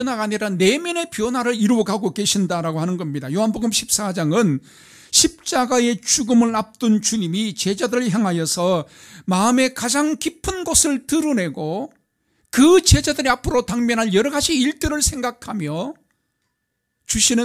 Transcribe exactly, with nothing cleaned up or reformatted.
변화가 아니라 내면의 변화를 이루어가고 계신다라고 하는 겁니다. 요한복음 십사 장은 십자가의 죽음을 앞둔 주님이 제자들을 향하여서 마음의 가장 깊은 곳을 드러내고 그 제자들이 앞으로 당면할 여러 가지 일들을 생각하며 주시는